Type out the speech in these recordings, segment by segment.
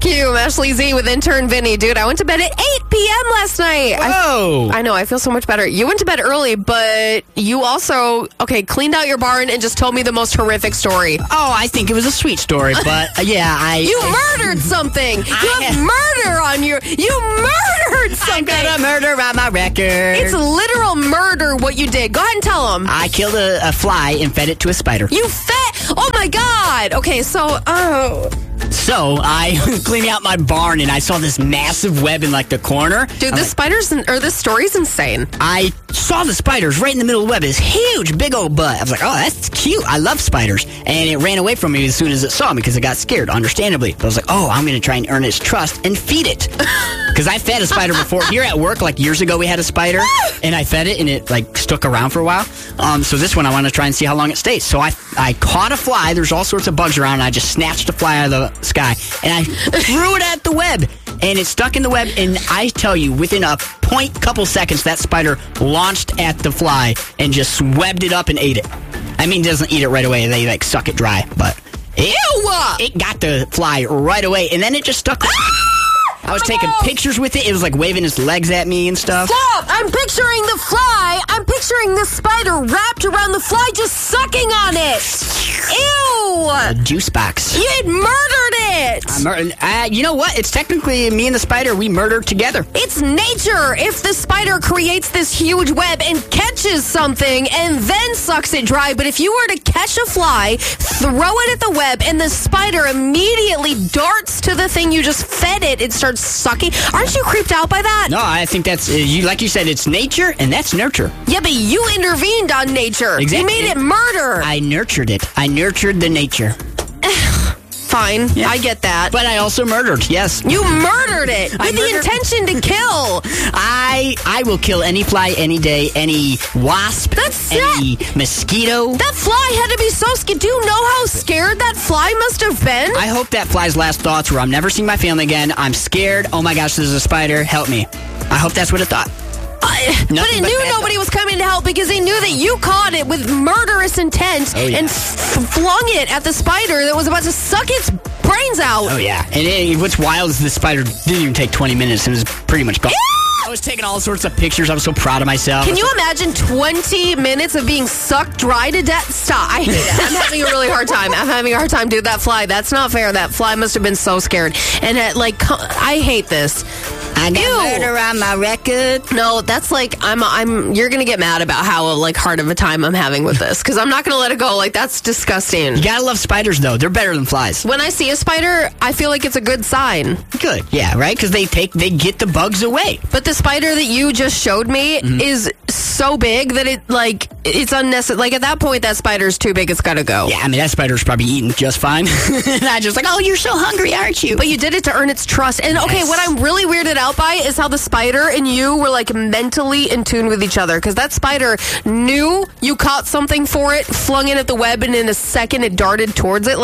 KHQ, Ashley Z with intern Vinny. Dude, I went to bed at 8 p.m. last night. Whoa. I know, I feel so much better. You went to bed early, but you also, cleaned out your barn and just told me the most horrific story. Oh, I think it was a sweet story, but You murdered something. You have murder on your... You murdered something. I got a murder on my record. It's literal murder what you did. Go ahead and tell them. I killed a fly and fed it to a spider. You fed... Oh, my God. Okay, so... So I was cleaning out my barn and I saw this massive web in the corner. Dude, this story's insane. I saw the spiders right in the middle of the web. This huge, big old butt. I was like, oh, that's cute. I love spiders. And it ran away from me as soon as it saw me because it got scared, understandably. But I was like, oh, I'm going to try and earn its trust and feed it. Because I fed a spider before. Here at work, years ago, we had a spider. And I fed it and it stuck around for a while. So this one, I want to try and see how long it stays. So I caught a fly. There's all sorts of bugs around. And I just snatched a fly out of the sky and I threw it at the web and it stuck in the web, and I tell you, within a couple seconds that spider launched at the fly and just webbed it up and ate it. I mean, it doesn't eat it right away, they suck it dry, but it got the fly right away and then it just stuck. I was taking pictures with it. It was waving its legs at me and stuff. Stop! I'm picturing the fly. I'm picturing the spider wrapped around the fly just sucking on it. Ew! A juice box. You had murdered it! You know what? It's technically me and the spider. We murdered together. It's nature. If the spider creates this huge web and catches something and then sucks it dry, but if you were to catch a fly, throw it at the web, and the spider immediately darts to the thing you just fed it, it starts sucking. Aren't you creeped out by that? No, I think that's, like you said, it's nature and that's nurture. Yeah, but you intervened on nature. Exactly. You made it murder. I nurtured it. I nurtured the nature. Fine, yeah. I get that. But I also murdered, yes. You murdered it with the intention to kill. I will kill any fly any day, any wasp, any mosquito. That fly had to be so scared. Do you know how scared that fly must have been? I hope that fly's last thoughts were, I'm never seeing my family again. I'm scared. Oh my gosh, there's a spider. Help me. I hope that's what it thought. But it knew nobody was coming to help because they knew that you caught it with murderous intent and flung it at the spider that was about to suck its brains out. Oh, yeah. And what's wild is the spider didn't even take 20 minutes. It was pretty much gone. I was taking all sorts of pictures. I was so proud of myself. Can you imagine 20 minutes of being sucked dry to death? Stop. I hate it. I'm having a really hard time. Dude, that fly, that's not fair. That fly must have been so scared. And I hate this. I got murder on my record. No, that's you're going to get mad about how hard of a time I'm having with this because I'm not going to let it go. That's disgusting. You got to love spiders, though. They're better than flies. When I see a spider, I feel like it's a good sign. Good. Yeah, right? Because they get the bugs away. But the spider that you just showed me is so big that it's unnecessary. At that point, that spider's too big. It's got to go. Yeah, I mean, that spider's probably eating just fine. And I just oh, you're so hungry, aren't you? But you did it to earn its trust. And okay, what I'm really weirded out by is how the spider and you were mentally in tune with each other because that spider knew you caught something for it, flung it at the web, and in a second it darted towards it.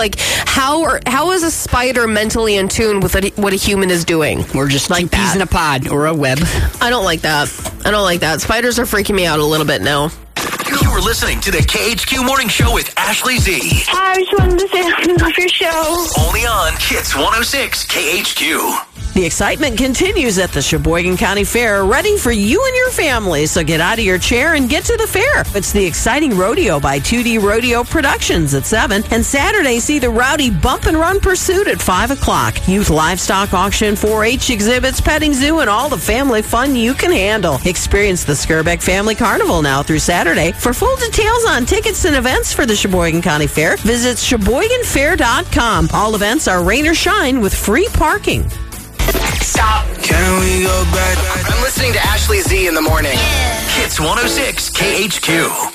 How is a spider mentally in tune with what a human is doing? We're just two peas in a pod or a web. I don't like that. Spiders are freaking me out a little bit now. You were listening to the KHQ Morning Show with Ashley Z. Hi, I just wanted to say I love your show. Only on Hits 106 KHQ. The excitement continues at the Sheboygan County Fair, ready for you and your family. So get out of your chair and get to the fair. It's the exciting rodeo by 2D Rodeo Productions at 7. And Saturday, see the rowdy Bump and Run Pursuit at 5 o'clock. Youth livestock auction, 4-H exhibits, petting zoo, and all the family fun you can handle. Experience the Skirbeck Family Carnival now through Saturday. For full details on tickets and events for the Sheboygan County Fair, visit SheboyganFair.com. All events are rain or shine with free parking. Stop. Can we go back? I'm listening to Ashley Z in the morning. Hits 106 KHQ.